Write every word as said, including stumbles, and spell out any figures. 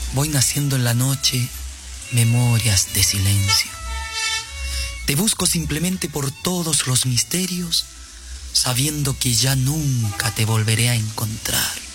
voy naciendo en la noche memorias de silencio. Te busco simplemente por todos los misterios, sabiendo que ya nunca te volveré a encontrar.